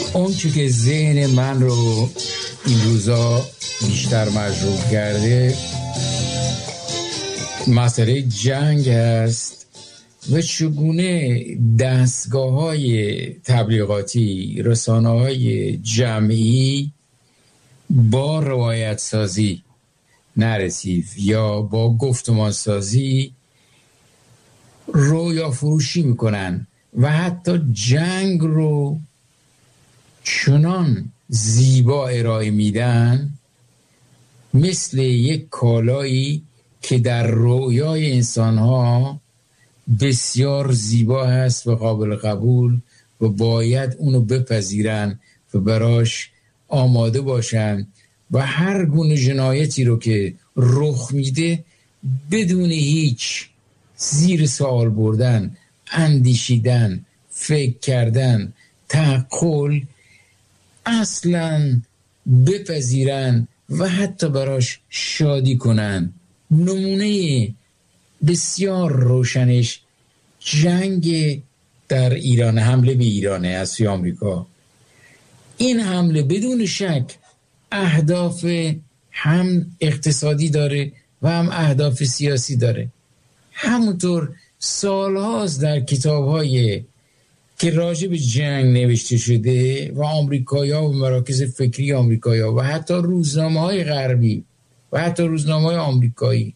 اون چی که ذهن من رو این روزا بیشتر مشغول کرده مسئله جنگ است و چگونه دستگاه‌های تبلیغاتی، رسانه‌های جمعی با روایت سازی نراتیو یا با گفتمان سازی رویا فروشی میکنن و حتی جنگ رو چنان زیبا ارائه میدن مثل یک کالایی که در رویای انسانها بسیار زیبا هست و قابل قبول و باید اونو بپذیرن و براش آماده باشن و هر گونه جنایتی رو که رخ میده بدون هیچ زیر سوال بردن، اندیشیدن، فکر کردن، تعقل اصلا بپذیرن و حتی براش شادی کنن. نمونه بسیار روشنش جنگ در ایران، حمله به ایران از سوی آمریکا. این حمله بدون شک اهداف هم اقتصادی داره و هم اهداف سیاسی داره. همونطور سالهاست در کتاب‌های که راجع به جنگ نوشته شده و آمریکایی‌ها و مراکز فکری آمریکایی‌ها و حتی روزنامه‌های غربی و حتی روزنامه‌های آمریکایی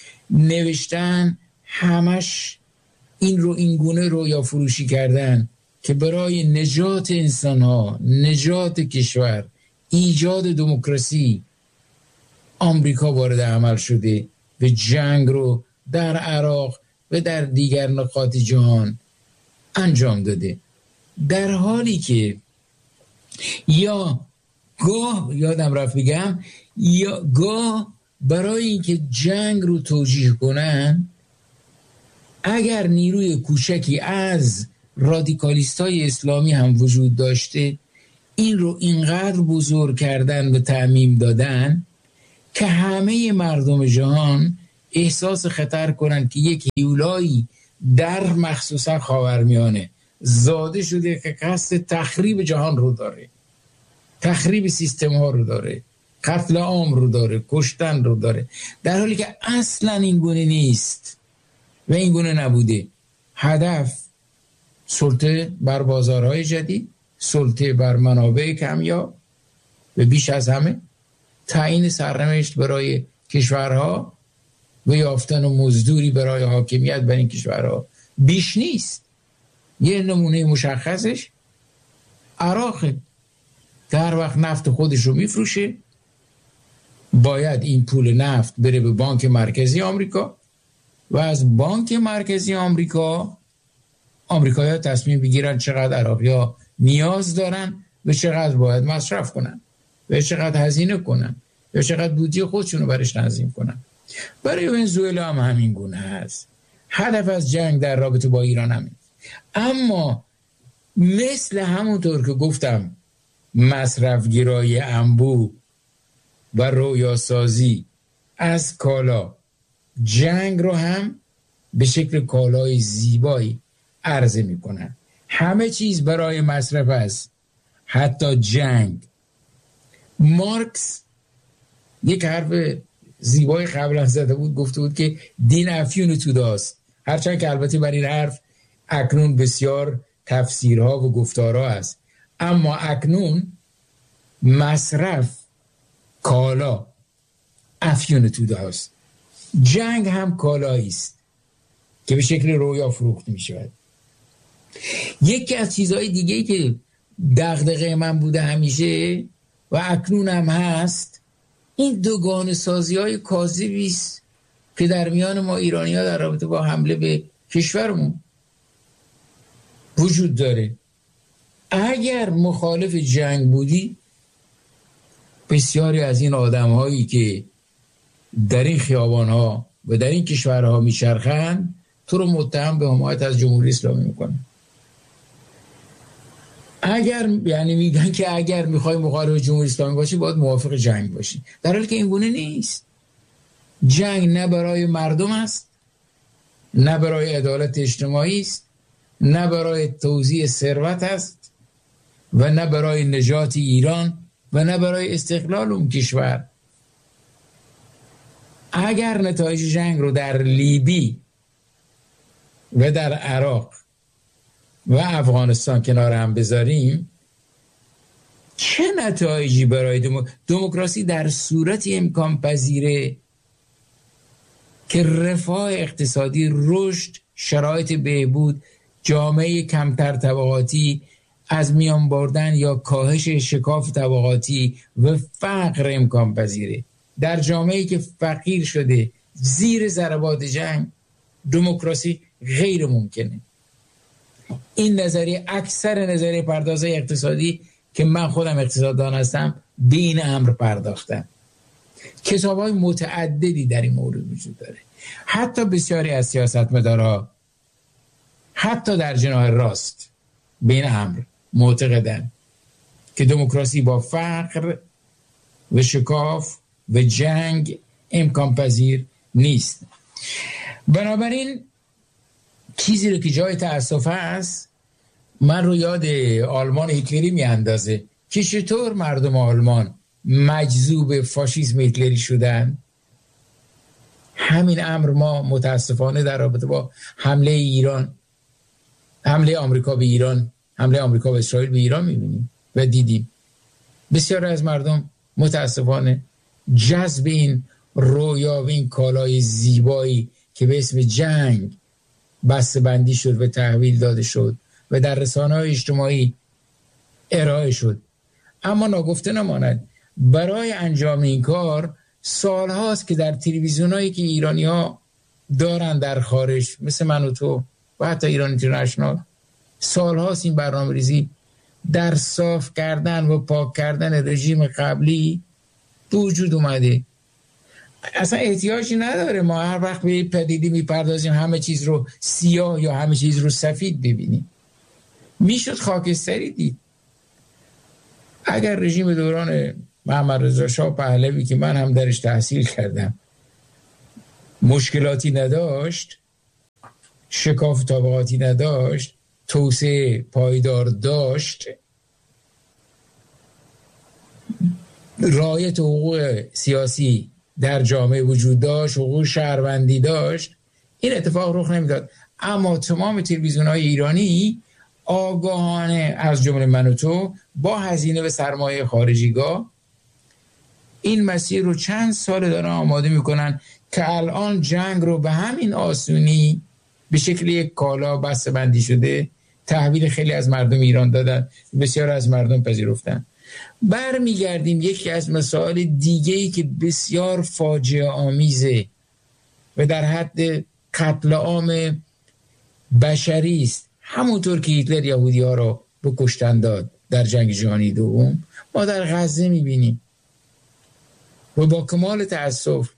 نوشتن، همش این گونه رویا فروشی کردن که برای نجات انسان‌ها، نجات کشور، ایجاد دموکراسی آمریکا وارد عمل شده و جنگ رو در عراق و در دیگر نقاط جهان انجام داده، در حالی که یا یادم رفت بگم یا گاه برای اینکه جنگ رو توجیه کنن اگر نیروی کوچکی از رادیکالیستای اسلامی هم وجود داشته این رو اینقدر بزرگ کردن و تعمیم دادن که همه مردم جهان احساس خطر کنن که یک هیولایی در مخصوصا خاورمیانه زاده شده که قصد تخریب جهان رو داره، تخریب سیستم ها رو داره، قتل عام رو داره، کشتن رو داره، در حالی که اصلا این گونه نیست و این گونه نبوده. هدف سلطه بر بازارهای جدید، سلطه بر منابع کمیاب و بیش از همه تعیین سرنوشت برای کشورها و یافتن و مزدوری برای حاکمیت بر این کشورها بیش نیست. یه نمونه مشخصش عراق که هر وقت نفت خودش رو میفروشه باید این پول نفت بره به بانک مرکزی آمریکا و از بانک مرکزی آمریکایی‌ها تصمیم بگیرن چقدر عراقی‌ها نیاز دارن و چقدر باید مصرف کنن و چقدر هزینه کنن و چقدر بودجه خودشون رو برش تنظیم کنن. برای ونزوئلا هم همین گونه هست. هدف از جنگ در رابطه با ایران همین. اما مثل همونطور که گفتم مصرفگرایی انبوه و رویاسازی از کالا، جنگ رو هم به شکل کالای زیبایی عرضه می کنن. همه چیز برای مصرف است، حتی جنگ. مارکس یک حرف زیبای قبلا زده بود، گفته بود که دین افیون توداست، هرچند که البته بر این حرف اکنون بسیار تفسیرها و گفتارها است، اما اکنون مصرف کالا افیون توداست. جنگ هم کالایی است که به شکل رویا فروخته می شود. یکی از چیزهای دیگه‌ای که دغدغه من بوده همیشه و اکنون هم هست این دوگانه سازی های کاذبی است که در میان ما ایرانی ها در رابطه با حمله به کشورمون وجود داره. اگر مخالف جنگ بودی بسیاری از این آدم هایی که در این خیابان ها و در این کشورها میچرخند تو رو متهم به حمایت از جمهوری اسلامی میکنن. اگر یعنی میگن که اگر میخوای مخالف جمهوری اسلامی باشی باید موافق جنگ باشی، در حالی که این گونه نیست. جنگ نه برای مردم است، نه برای عدالت اجتماعی است، نه برای توزیع ثروت است و نه برای نجات ایران و نه برای استقلال اون کشور. اگر نتایج جنگ رو در لیبی و در عراق و افغانستان کنار هم بذاریم، چه نتایجی برای دموکراسی در صورتی امکان پذیره که رفاه اقتصادی، رشد، شرایط بهبود، جامعه کمتر طبقاتی از میان بردن یا کاهش شکاف طبقاتی و فقر امکان پذیره. در جامعه‌ای که فقیر شده زیر ضربات جنگ، دموکراسی غیر ممکنه. این نظریه اکثر نظریه پردازهای اقتصادی که من خودم اقتصاددان هستم به این امر پرداختم. کتاب‌های متعددی در این مورد وجود داره. حتی بسیاری از سیاستمدارها، حتی در جناح راست، به این امر معتقدند که دموکراسی با فقر و شکاف و جنگ امکان پذیر نیست. بنابراین چیزی رو که جای تأسف هست، من رو یاد آلمان هیتلری می اندازه که چطور مردم آلمان مجذوب فاشیسم هیتلری شدن. همین امر ما متاسفانه در رابطه با حمله آمریکا به ایران، حمله آمریکا به اسرائیل به ایران می‌بینیم و دیدیم. بسیار از مردم متاسفانه جذب این رویا و این کالای زیبایی که به اسم جنگ بسته‌بندی شد و تحویل داده شد و در رسانه‌های اجتماعی ارائه شد. اما ناگفته نماند برای انجام این کار سال هاست که در تلویزیونایی که ایرانی‌ها دارن در خارج، مثل من و تو و حتی ایران اینترنشنال، سال هاست این برنامه ریزی در صاف کردن و پاک کردن رژیم قبلی به وجود اومده. اصلا احتیاجی نداره ما هر وقت به پدیده میپردازیم همه چیز رو سیاه یا همه چیز رو سفید ببینیم. میشد خاکستری دید. اگر رژیم دوران محمد رضا شاه پهلوی که من هم درش تحصیل کردم مشکلاتی نداشت، شکاف طبقاتی نداشت، توسعه پایدار داشت، رعایت حقوق سیاسی در جامعه وجود داشت، حقوق شهروندی داشت، این اتفاق رخ نمیداد. اما تمام تلویزیون‌های ایرانی آگاهانه، از جمله من و تو، با هزینه و سرمایه خارجیگاه این مسیر رو چند سال دارن آماده میکنن که الان جنگ رو به همین آسونی به شکل یک کالا بسته‌بندی شده تحویل خیلی از مردم ایران دادن، بسیار از مردم پذیرفتن. برمیگردیم یکی از مسائل دیگه‌ای که بسیار فاجعه آمیزه و در حد قتل عام بشری است، همونطور که هیتلر یهودی‌ها رو به کشتن داد در جنگ جهانی دوم، ما در غزه می‌بینیم و با کمال تأسف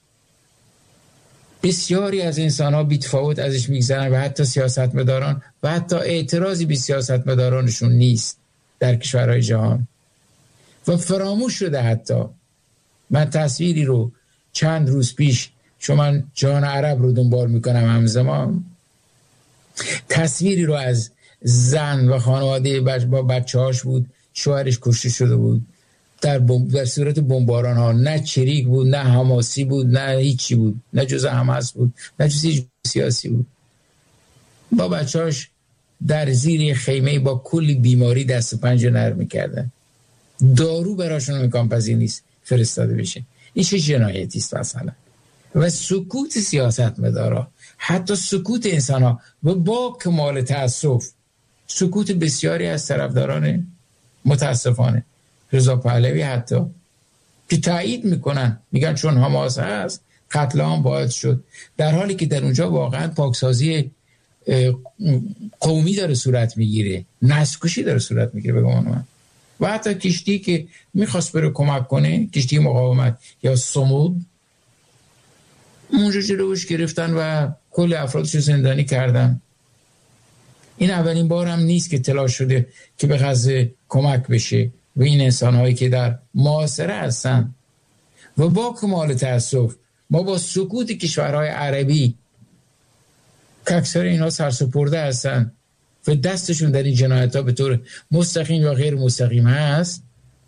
بسیاری از انسان‌ها بی‌تفاوت ازش می‌گذرن و حتی سیاستمداران و حتی اعتراضی به سیاستمدارانشون نیست در کشورهای جهان و فراموش شده. حتی من تصویری رو چند روز پیش، چون من جهان عرب رو دنبال میکنم همزمان، تصویری رو از زن و خانواده با بچه‌هاش بود، شوهرش کشته شده بود در صورت بمباران ها. نه چریک بود، نه حماسی بود، نه هیچی بود، نه جزء حماس بود، نه جزء سیاسی بود. با بچه‌هاش در زیر خیمه با کلی بیماری دست و پنجه نرم می‌کردن. دارو براشون امکان پذیر نیست فرستاده بشه. این چه جنایتی است مثلا؟ و سکوت سیاستمدارا، حتی سکوت انسان‌ها و با کمال تأسف سکوت بسیاری از طرفداران متاسفانه رضا پهلوی، حتی که تایید میکنن، میگن چون حماس هست قتل عام باید شد، در حالی که در اونجا واقعا پاکسازی قومی داره صورت میگیره، نسل‌کشی داره صورت میگیره به گمان من. و حتی کشتی که میخواست بره کمک کنه، کشتی مقاومت یا صمود، اونجا جلوش گرفتن و کل افرادش رو زندانی کردن. این اولین بار هم نیست که تلاش شده که به غزه کمک بشه و این انسان‌هایی که در محاصره هستن. و با کمال تأسف ما با سکوت کشورهای عربی که اکثر اینها سرسپرده هستن و دستشون در این جنایت ها به طور مستقیم یا غیر مستقیم هست،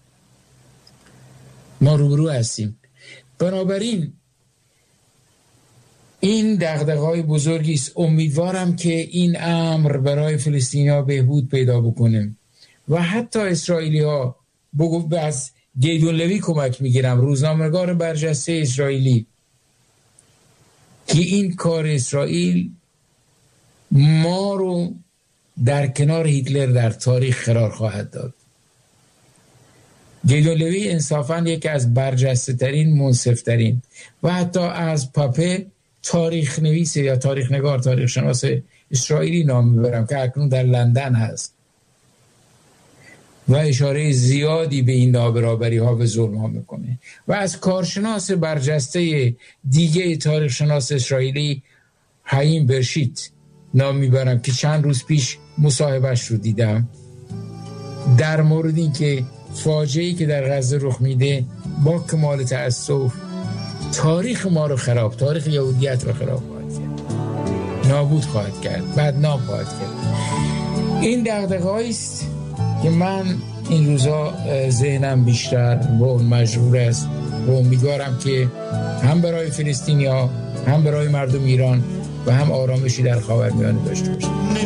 ما روبرو هستیم. بنابراین این دغدغه‌های بزرگی است. امیدوارم که این امر برای فلسطینی‌ها بهبود پیدا بکنه و حتی اسرائیلی‌ها از گیدون لوی کمک میگیرم، روزنامه‌نگار برجسته اسرائیلی، که این کار اسرائیل ما رو در کنار هیتلر در تاریخ قرار خواهد داد. گیدون لوی انصافاً یکی از برجسته ترین، منصف ترین و حتی از پاپه تاریخ نویس یا تاریخ نگار، تاریخ شناس اسرائیلی نام میبرم که اکنون در لندن هست و اشاره زیادی به این نابرابری ها و ظلم ها میکنه. و از کارشناس برجسته دیگه تاریخ شناس اسرائیلی حیم برشیت نام میبرم که چند روز پیش مصاحبهش رو دیدم در مورد این که فاجعه‌ای که در غزه رخ میده با کمال تأسف تاریخ ما رو خراب، تاریخ یهودیت رو خراب خواهد کرد، نابود خواهد کرد، بدنام خواهد کرد. این دغدغه‌ای است که من این روزا ذهنم بیشتر و مجبور است و امیدوارم که هم برای فلسطینی‌ها، هم برای مردم ایران و هم آرامشی در خاورمیانه داشته باشیم.